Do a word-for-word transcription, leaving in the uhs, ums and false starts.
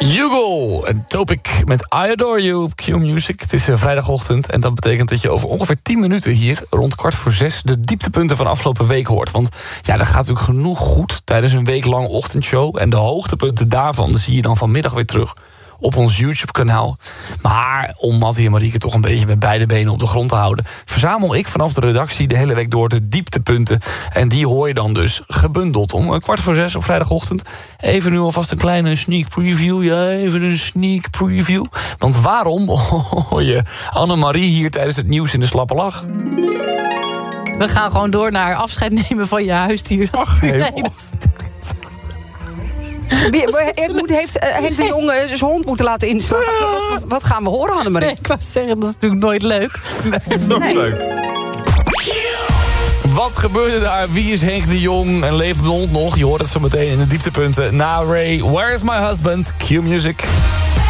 Hugo en Topic met I Adore You op Q Music. Het is uh, vrijdagochtend en dat betekent dat je over ongeveer tien minuten hier... rond kwart voor zes de dieptepunten van afgelopen week hoort. Want ja, er gaat natuurlijk genoeg goed tijdens een week lang ochtendshow. En de hoogtepunten daarvan zie je dan vanmiddag weer terug op ons YouTube-kanaal. Maar om Mattie en Marieke toch een beetje met beide benen op de grond te houden... verzamel ik vanaf de redactie de hele week door de dieptepunten. En die hoor je dan dus gebundeld om kwart voor zes op vrijdagochtend. Even nu alvast een kleine sneak preview. Ja, even een sneak preview. Want waarom hoor je Annemarie hier tijdens het nieuws in de slappe lach? We gaan gewoon door naar afscheid nemen van je huisdier. Dat Ach, is nee, nee, dat is- Wie, wie- moet, heeft uh, Henk de Jong uh, zijn hond moeten laten inslaan? Wat, wat, wat gaan we horen, Annemarie? Nee, ik wou zeggen, dat is natuurlijk nooit leuk. Nog Nee. leuk. Wat gebeurde daar? Wie is Henk de Jong? En leeft de hond nog? Je hoort het zo meteen in de dieptepunten. Na Ray, Where's My Husband? Q Music.